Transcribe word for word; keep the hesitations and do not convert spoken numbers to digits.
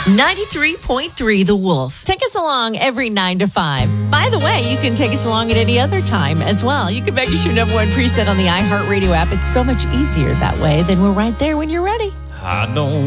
ninety-three point three The Wolf. Take us along every nine to five. By the way, you can take us along at any other time as well. You can make us your number one preset on the iHeartRadio app. It's so much easier that way. Then we're right there when you're ready. I don't